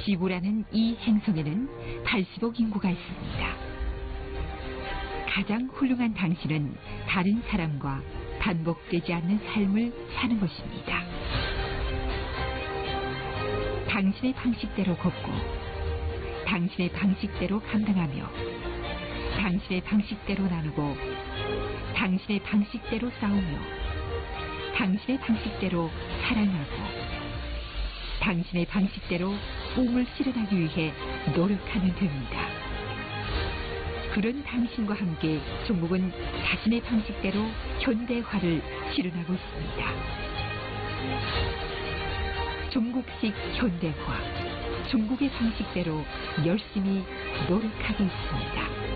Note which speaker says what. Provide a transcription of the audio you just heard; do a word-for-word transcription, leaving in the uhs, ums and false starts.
Speaker 1: 지구라는 이 행성에는 팔십억 인구가 있습니다. 가장 훌륭한 당신은 다른 사람과 반복되지 않는 삶을 사는 것입니다. 당신의 방식대로 걷고 당신의 방식대로 감당하며 당신의 방식대로 나누고 당신의 방식대로 싸우며 당신의 방식대로 사랑하고 당신의 방식대로 꿈을 실현하기 위해 노력하면 됩니다. 그런 당신과 함께 중국은 자신의 방식대로 현대화를 실현하고 있습니다. 중국식 현대화, 중국의 방식대로 열심히 노력하고 있습니다.